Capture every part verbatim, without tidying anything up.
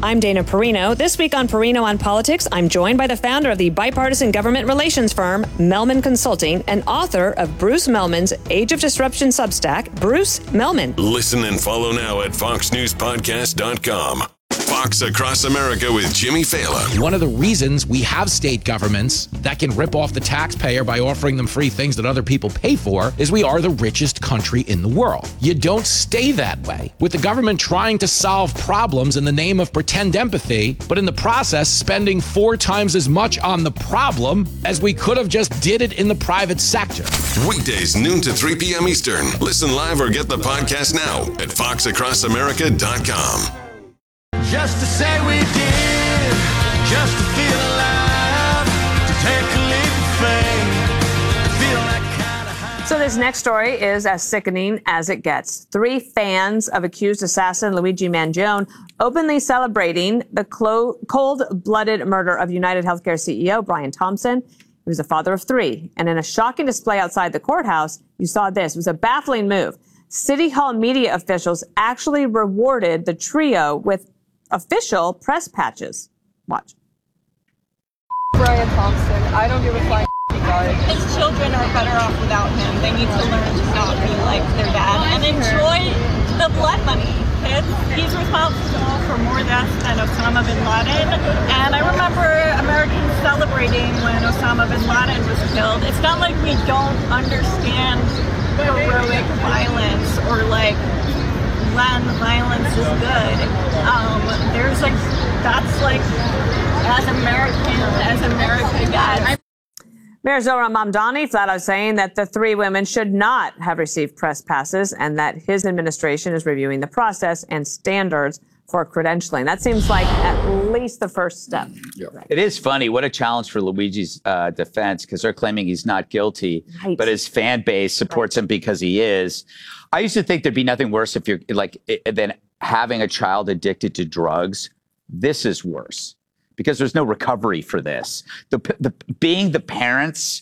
I'm Dana Perino. This week on Perino on Politics, I'm joined by the founder of the bipartisan government relations firm, Mehlman Consulting, and author of Bruce Mehlman's Age of Disruption Substack, Bruce Mehlman. Listen and follow now at fox news podcast dot com. Fox Across America with Jimmy Fallon. One of the reasons we have state governments that can rip off the taxpayer by offering them free things that other people pay for is we are the richest country in the world. You don't stay that way. With the government trying to solve problems in the name of pretend empathy, but in the process spending four times as much on the problem as we could have just did it in the private sector. Weekdays noon to three p.m. Eastern. Listen live or get the podcast now at fox across america dot com. Just to say we did, just to feel alive, to take a leap of faith, feel that kind of high. So this next story is as sickening as it gets. Three fans of accused assassin Luigi Mangione openly celebrating the clo- cold-blooded murder of United Healthcare C E O Brian Thompson. He was a father of three. And in a shocking display outside the courthouse, you saw this. It was a baffling move. City Hall media officials actually rewarded the trio with official press patches. Watch. Brian Thompson, I don't give a flying regard. His children are better off without him. They need to learn to not be like their dad and enjoy the blood money. Kids. He's responsible for more deaths than Osama bin Laden. And I remember Americans celebrating when Osama bin Laden was killed. It's not like we don't understand heroic violence or like when violence is good. Um, there's like, that's like, as American, as America gets. Mayor Zohran Mamdani flat out saying that the three women should not have received press passes and that his administration is reviewing the process and standards for credentialing. That seems like at least the first step. Yeah. Right. It is funny. What a challenge for Luigi's uh, defense, because they're claiming he's not guilty, right. But his fan base supports right. him because he is. I used to think there'd be nothing worse if you're like than having a child addicted to drugs. This is worse because there's no recovery for this. The, the being the parents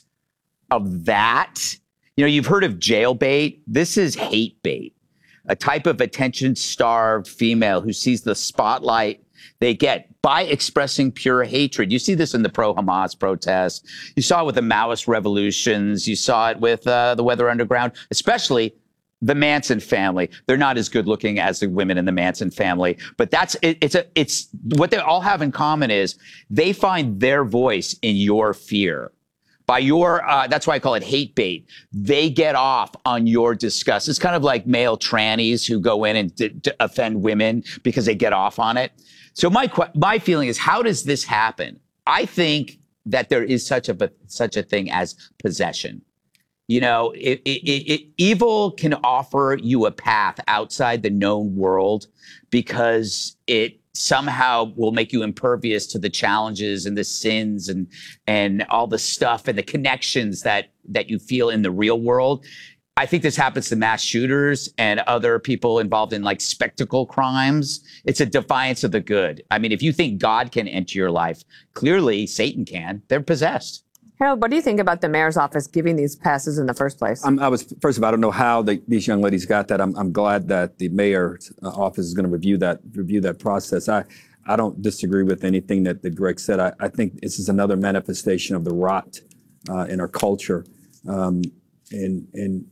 of that, you know, you've heard of jail bait. This is hate bait, a type of attention-starved female who sees the spotlight they get by expressing pure hatred. You see this in the pro-Hamas protests. You saw it with the Maoist revolutions. You saw it with uh, the Weather Underground, especially the Manson family. They're not as good looking as the women in the Manson family, but that's it, it's a it's what they all have in common is they find their voice in your fear. By your, uh, that's why I call it hate bait. They get off on your disgust. It's kind of like male trannies who go in and d- d- offend women because they get off on it. So my my feeling is, how does this happen? I think that there is such a such a thing as possession. You know, it, it, it, it, evil can offer you a path outside the known world because it somehow will make you impervious to the challenges and the sins and and all the stuff and the connections that that you feel in the real world. I think this happens to mass shooters and other people involved in like spectacle crimes. It's a defiance of the good. I mean, if you think God can enter your life, clearly Satan can. They're possessed. Harold, what do you think about the mayor's office giving these passes in the first place? I'm, I was first of all, I don't know how the, these young ladies got that. I'm, I'm glad that the mayor's uh, office is going to review that review that process. I I don't disagree with anything that, that Greg said. I, I think this is another manifestation of the rot uh, in our culture. Um, and and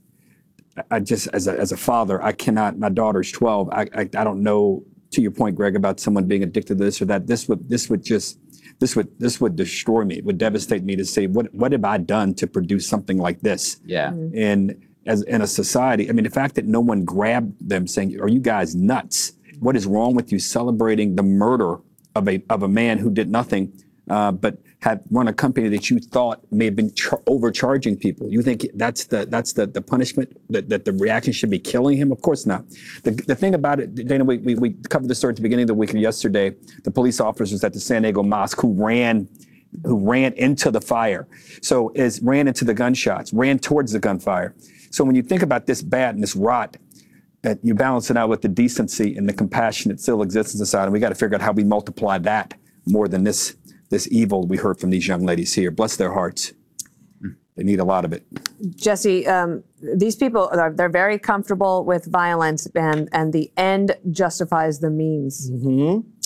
I just as a, as a father, I cannot. My daughter's twelve. I, I I don't know. To your point, Greg, about someone being addicted to this or that. This would this would just. This would this would destroy me. It would devastate me to say, what what have I done to produce something like this? Yeah. Mm-hmm. And as in a society, I mean, the fact that no one grabbed them saying, "Are you guys nuts? What is wrong with you celebrating the murder of a of a man who did nothing, uh, but had run a company that you thought may have been char- overcharging people? You think that's the that's the the punishment that, that the reaction should be killing him? Of course not. The the thing about it, Dana, we we, we covered the story at the beginning of the week and yesterday. The police officers at the San Diego Mosque who ran who ran into the fire, so is ran into the gunshots, ran towards the gunfire. So when you think about this bad and this rot, that you balance it out with the decency and the compassion that still exists in society. We got to figure out how we multiply that more than this. This evil we heard from these young ladies here. Bless their hearts. They need a lot of it. Jesse, um, these people, are, they're very comfortable with violence and, and the end justifies the means. Mm-hmm.